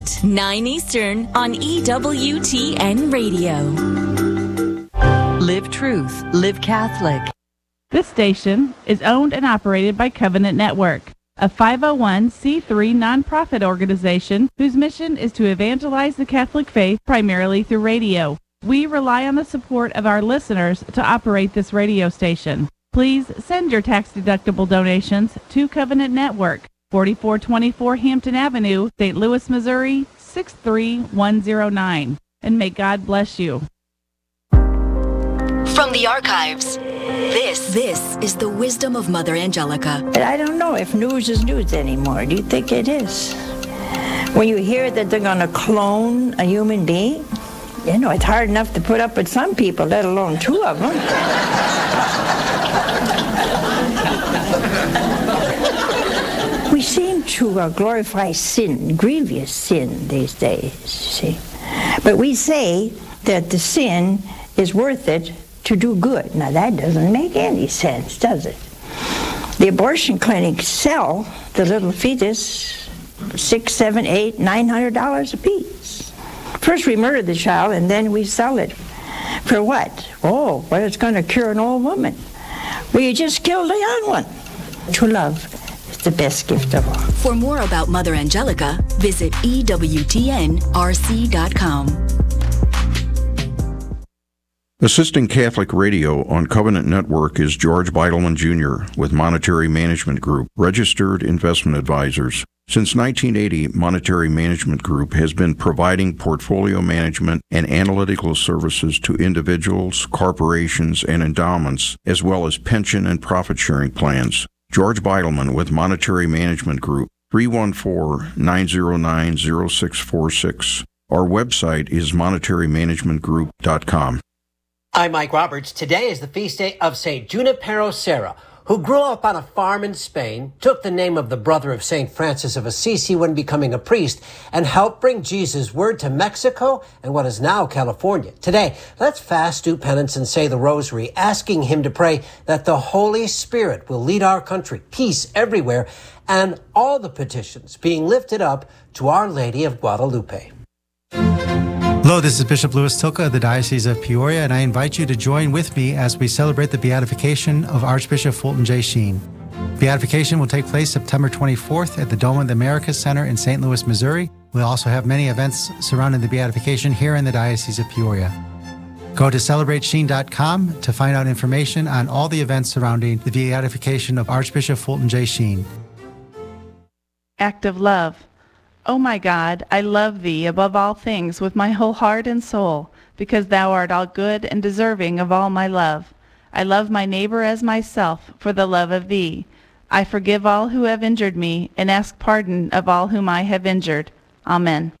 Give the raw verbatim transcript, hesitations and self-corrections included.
nine Eastern on E W T N Radio. Live Truth, Live Catholic. This station is owned and operated by Covenant Network, a five oh one c three nonprofit organization whose mission is to evangelize the Catholic faith primarily through radio. We rely on the support of our listeners to operate this radio station. Please send your tax-deductible donations to Covenant Network, forty-four twenty-four Hampton Avenue, Saint Louis, Missouri, six three one zero nine. And may God bless you. From the archives, this, this is the wisdom of Mother Angelica. But I don't know if news is news anymore. Do you think it is? When you hear that they're going to clone a human being, you know, it's hard enough to put up with some people, let alone two of them. We seem to uh, glorify sin, grievous sin these days, see. But we say that the sin is worth it to do good. Now that doesn't make any sense, does it? The abortion clinics sell the little fetus six, seven, eight, nine hundred dollars a piece. First we murder the child and then we sell it. For what? Oh, well, it's going to cure an old woman. Well, you just killed a young one. True love is the best gift of all. For more about Mother Angelica, visit E W T N R C dot com. Assisting Catholic Radio on Covenant Network is George Beidelman Junior with Monetary Management Group, registered investment advisors. Since nineteen eighty, Monetary Management Group has been providing portfolio management and analytical services to individuals, corporations, and endowments, as well as pension and profit-sharing plans. George Beidelman with Monetary Management Group, three one four, nine zero nine, zero six four six. Our website is monetary management group dot com. I'm Mike Roberts. Today is the feast day of Saint Junipero Serra, who grew up on a farm in Spain, took the name of the brother of Saint Francis of Assisi when becoming a priest, and helped bring Jesus' word to Mexico and what is now California. Today, let's fast, do penance, and say the rosary, asking him to pray that the Holy Spirit will lead our country, peace everywhere, and all the petitions being lifted up to Our Lady of Guadalupe. Hello, this is Bishop Louis Tilka of the Diocese of Peoria, and I invite you to join with me as we celebrate the beatification of Archbishop Fulton J. Sheen. Beatification will take place September twenty-fourth at the Dome of the Americas Center in Saint Louis, Missouri. We'll also have many events surrounding the beatification here in the Diocese of Peoria. Go to celebrate sheen dot com to find out information on all the events surrounding the beatification of Archbishop Fulton J. Sheen. Act of love. O my God, I love thee above all things with my whole heart and soul, because thou art all good and deserving of all my love. I love my neighbor as myself for the love of thee. I forgive all who have injured me, and ask pardon of all whom I have injured. Amen.